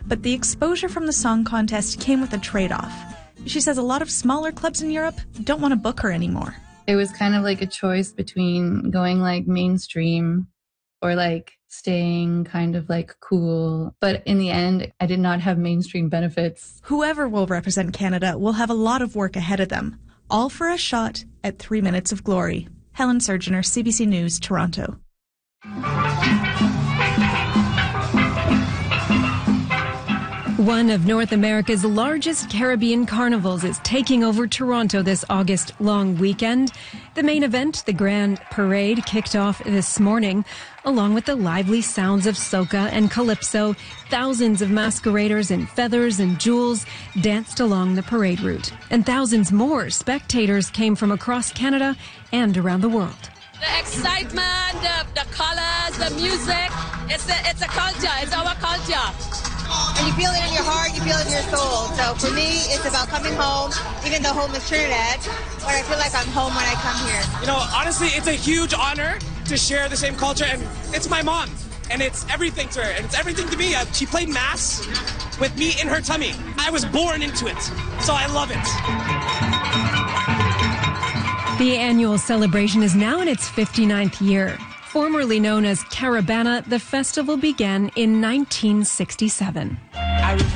But the exposure from the song contest came with a trade-off. She says a lot of smaller clubs in Europe don't want to book her anymore. It was kind of like a choice between going like mainstream or like staying kind of like cool. But in the end, I did not have mainstream benefits. Whoever will represent Canada will have a lot of work ahead of them, all for a shot at 3 minutes of glory. Helen Surgener, CBC News, Toronto. One of North America's largest Caribbean carnivals is taking over Toronto this August long weekend. The main event, the Grand Parade, kicked off this morning. Along with the lively sounds of soca and calypso, thousands of masqueraders in feathers and jewels danced along the parade route. And thousands more spectators came from across Canada and around the world. The excitement, the colors, the music, it's a culture, it's our culture. And you feel it in your heart, you feel it in your soul. So for me, it's about coming home, even though home is Trinidad, but I feel like I'm home when I come here. You know, honestly, it's a huge honor to share the same culture, and it's my mom, and it's everything to her, and it's everything to me. She played Mass with me in her tummy. I was born into it, so I love it. The annual celebration is now in its 59th year. Formerly known as Caribana, the festival began in 1967.